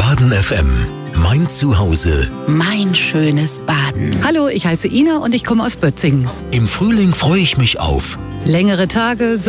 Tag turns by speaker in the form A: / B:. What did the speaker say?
A: Baden FM. Mein Zuhause.
B: Mein schönes Baden.
C: Hallo, ich heiße Ina und ich komme aus Bötzingen.
A: Im Frühling freue ich mich auf
C: Längere Tage,